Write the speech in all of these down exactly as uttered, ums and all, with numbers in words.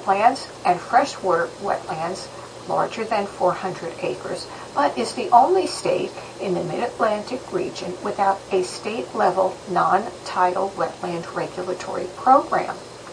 wetlands and freshwater wetlands larger than four hundred acres, but is the only state in the Mid-Atlantic region without a state-level non-tidal wetland regulatory program,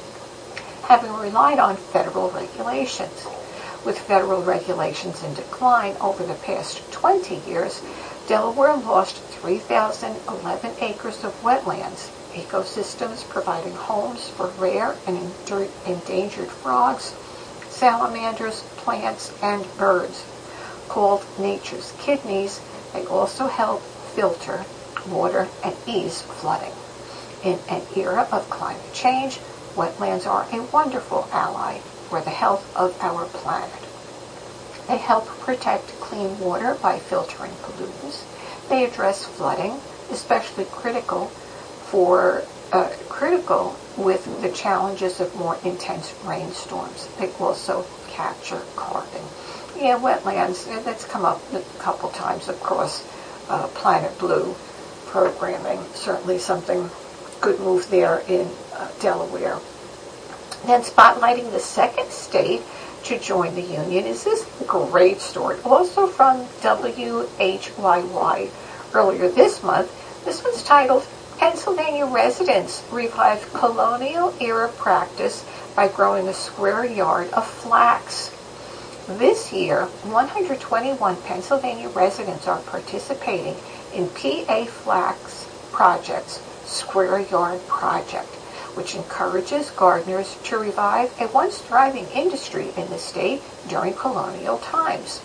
having relied on federal regulations. With federal regulations in decline over the past twenty years, Delaware lost three thousand eleven acres of wetlands, ecosystems providing homes for rare and endangered frogs, salamanders, plants, and birds. Called nature's kidneys, they also help filter water and ease flooding. In an era of climate change, wetlands are a wonderful ally for the health of our planet. They help protect clean water by filtering pollutants. They address flooding, especially critical for uh, critical with the challenges of more intense rainstorms. They also capture carbon. Yeah, wetlands, that's come up a couple times across uh, Planet Blue programming. Certainly something good move there in uh, Delaware. Then spotlighting the second state to join the Union is this great story, also from W H Y Y earlier this month. This one's titled, Pennsylvania Residents Revive Colonial-Era Practice by Growing a Square Yard of Flax. This year, one hundred twenty-one Pennsylvania residents are participating in P A Flax Project's Square Yard Project, which encourages gardeners to revive a once thriving industry in the state during colonial times.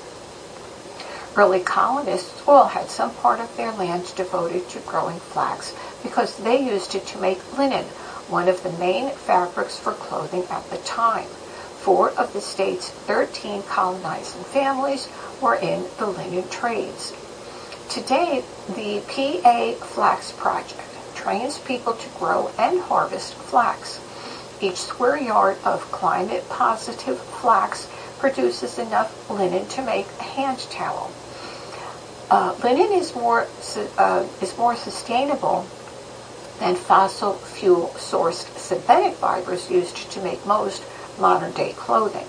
Early colonists all had some part of their land devoted to growing flax because they used it to make linen, one of the main fabrics for clothing at the time. Four of the state's thirteen colonizing families were in the linen trades. Today, the P A Flax Project trains people to grow and harvest flax. Each square yard of climate-positive flax produces enough linen to make a hand towel. Uh, linen is more uh, is more sustainable than fossil fuel-sourced synthetic fibers used to make most modern-day clothing.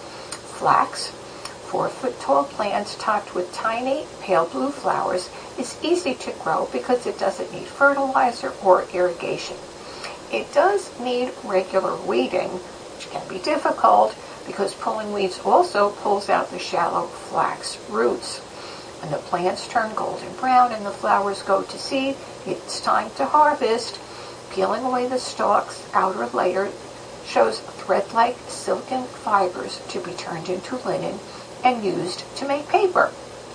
Flax, four-foot-tall plants topped with tiny pale blue flowers, is easy to grow because it doesn't need fertilizer or irrigation. It does need regular weeding, which can be difficult because pulling weeds also pulls out the shallow flax roots. When the plants turn golden brown and the flowers go to seed, it's time to harvest. Peeling away the stalk's outer layer shows thread-like silken fibers to be turned into linen and used to make paper.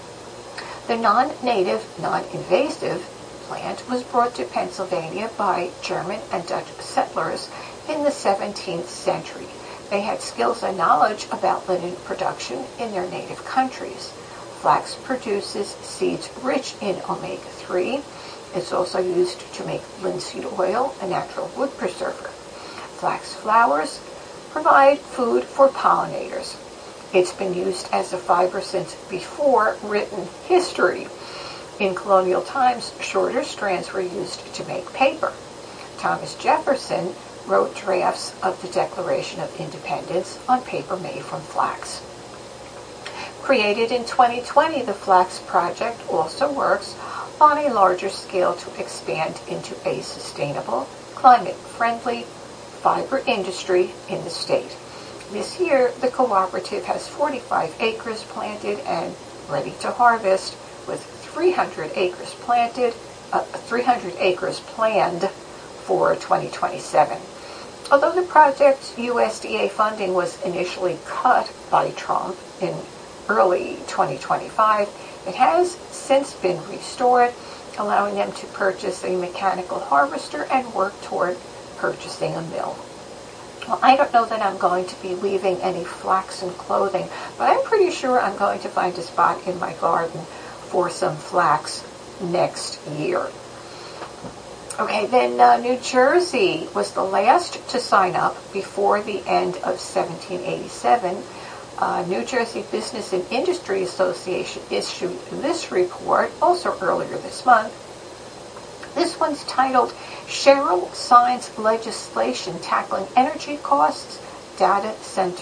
The non-native, non-invasive plant was brought to Pennsylvania by German and Dutch settlers in the seventeenth century. They had skills and knowledge about linen production in their native countries. Flax produces seeds rich in omega three. It's also used to make linseed oil, a natural wood preserver. Flax flowers provide food for pollinators. It's been used as a fiber since before written history. In colonial times, shorter strands were used to make paper. Thomas Jefferson wrote drafts of the Declaration of Independence on paper made from flax. Created in twenty twenty, the Flax Project also works on a larger scale to expand into a sustainable, climate-friendly fiber industry in the state. This year, the cooperative has forty-five acres planted and ready to harvest, with three hundred acres planted, uh, three hundred acres planned for twenty twenty-seven. Although the project's U S D A funding was initially cut by Trump in early twenty twenty-five, it has since been restored, allowing them to purchase a mechanical harvester and work toward purchasing a mill. Well, I don't know that I'm going to be weaving any flaxen clothing, but I'm pretty sure I'm going to find a spot in my garden for some flax next year. Okay, then uh, New Jersey was the last to sign up before the end of seventeen eighty-seven. Uh, New Jersey Business and Industry Association issued this report also earlier this month. This one's titled, Cheryl Signs Legislation Tackling Energy Costs, Data Center